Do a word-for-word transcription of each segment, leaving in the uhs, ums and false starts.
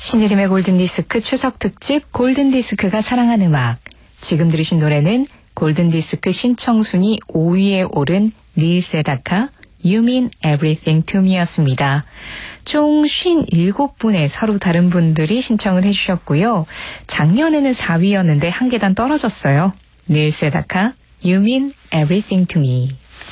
신혜림의 골든디스크 추석특집 골든디스크가 사랑한 음악. 지금 들으신 노래는 골든디스크 신청순위 오 위에 오른 닐 세다카 You Mean Everything to Me였습니다. 총 오십칠 분의 서로 다른 분들이 신청을 해주셨고요. 작년에는 사 위였는데 한 계단 떨어졌어요. 닐 세다카 You Mean Everything to Me.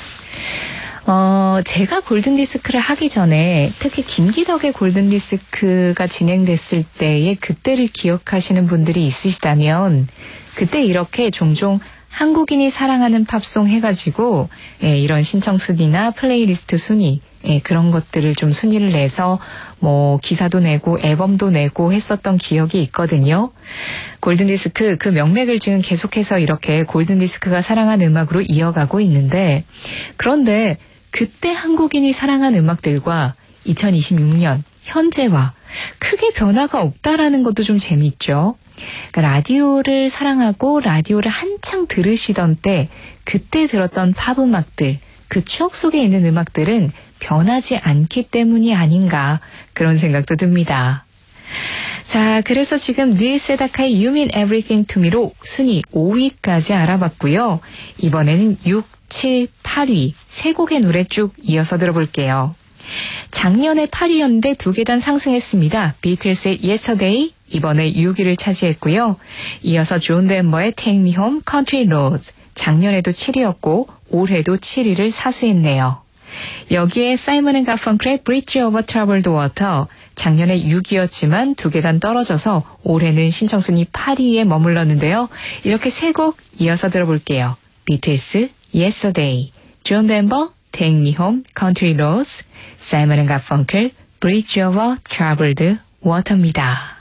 어, 제가 골든디스크를 하기 전에 특히 김기덕의 골든디스크가 진행됐을 때의 그때를 기억하시는 분들이 있으시다면 그때 이렇게 종종 한국인이 사랑하는 팝송 해가지고 예, 이런 신청순위나 플레이리스트 순위 예, 그런 것들을 좀 순위를 내서 뭐 기사도 내고 앨범도 내고 했었던 기억이 있거든요. 골든디스크 그 명맥을 지금 계속해서 이렇게 골든디스크가 사랑한 음악으로 이어가고 있는데 그런데 그때 한국인이 사랑한 음악들과 이천이십육 년 현재와 크게 변화가 없다라는 것도 좀 재미있죠. 그러니까 라디오를 사랑하고 라디오를 한창 들으시던 때 그때 들었던 팝 음악들, 그 추억 속에 있는 음악들은 변하지 않기 때문이 아닌가 그런 생각도 듭니다. 자, 그래서 지금 닐 세다카의 You Mean Everything to Me로 순위 오 위까지 알아봤고요. 이번에는 육, 칠, 팔 위 세 곡의 노래 쭉 이어서 들어볼게요. 작년에 팔 위였는데 두 계단 상승했습니다. 비틀스의 Yesterday 이번에 육 위를 차지했고요. 이어서 존 덴버의 Take Me Home Country Roads 작년에도 칠 위였고 올해도 칠 위를 사수했네요. 여기에 사이먼 앤 가펑클의 Bridge Over Troubled Water 작년에 육 위였지만 두 계단 떨어져서 올해는 신청순위 팔 위에 머물렀는데요. 이렇게 세 곡 이어서 들어볼게요. 비틀스 Yesterday, 존 덴버 Take Me Home Country Roads, 사이먼 앤 가펑클 Bridge Over Troubled Water입니다.